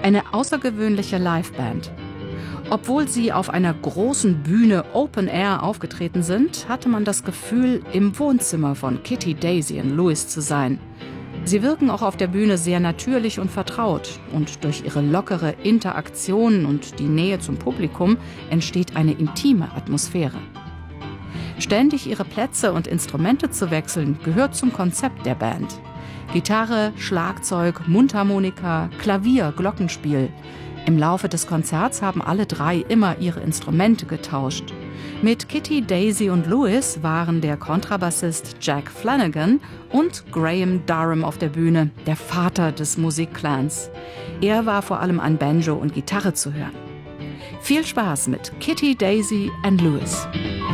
Eine außergewöhnliche Liveband. Obwohl sie auf einer großen Bühne Open Air aufgetreten sind, hatte man das Gefühl, im Wohnzimmer von Kitty, Daisy und Louis zu sein. Sie wirken auch auf der Bühne sehr natürlich und vertraut, und durch ihre lockere Interaktion und die Nähe zum Publikum entsteht eine intime Atmosphäre. Ständig ihre Plätze und Instrumente zu wechseln, gehört zum Konzept der Band. Gitarre, Schlagzeug, Mundharmonika, Klavier, Glockenspiel. Im Laufe des Konzerts haben alle drei immer ihre Instrumente getauscht. Mit Kitty, Daisy und Louis waren der Kontrabassist Jack Flanagan und Graham Durham auf der Bühne, der Vater des Musikclans. Er war vor allem an Banjo und Gitarre zu hören. Viel Spaß mit Kitty, Daisy and Louis.